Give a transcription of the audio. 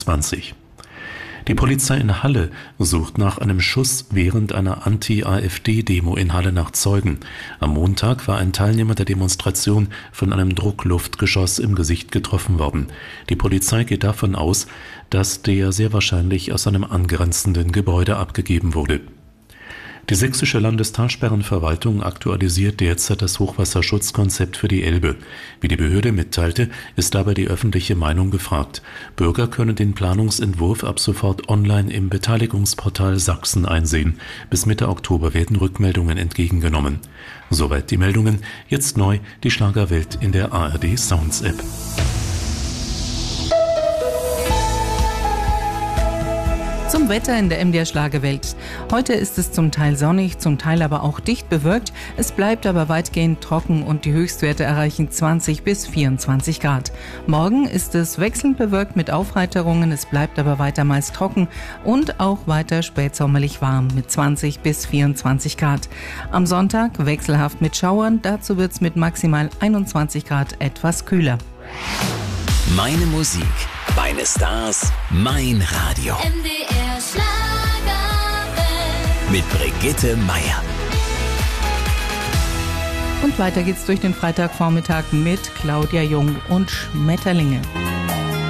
20. Die Polizei in Halle sucht nach einem Schuss während einer Anti-AfD-Demo in Halle nach Zeugen. Am Montag war ein Teilnehmer der Demonstration von einem Druckluftgeschoss im Gesicht getroffen worden. Die Polizei geht davon aus, dass der sehr wahrscheinlich aus einem angrenzenden Gebäude abgegeben wurde. Die sächsische Landestalsperrenverwaltung aktualisiert derzeit das Hochwasserschutzkonzept für die Elbe. Wie die Behörde mitteilte, ist dabei die öffentliche Meinung gefragt. Bürger können den Planungsentwurf ab sofort online im Beteiligungsportal Sachsen einsehen. Bis Mitte Oktober werden Rückmeldungen entgegengenommen. Soweit die Meldungen. Jetzt neu die Schlagerwelt in der ARD Sounds App. Zum Wetter in der MDR Schlagerwelt. Heute ist es zum Teil sonnig, zum Teil aber auch dicht bewölkt. Es bleibt aber weitgehend trocken und die Höchstwerte erreichen 20 bis 24 Grad. Morgen ist es wechselnd bewölkt mit Aufheiterungen, es bleibt aber weiter meist trocken und auch weiter spätsommerlich warm mit 20 bis 24 Grad. Am Sonntag wechselhaft mit Schauern, dazu wird es mit maximal 21 Grad etwas kühler. Meine Musik, meine Stars, mein Radio. MDR Schlagerwelt. Mit Brigitte Meier. Und weiter geht's durch den Freitagvormittag mit Claudia Jung und Schmetterlinge.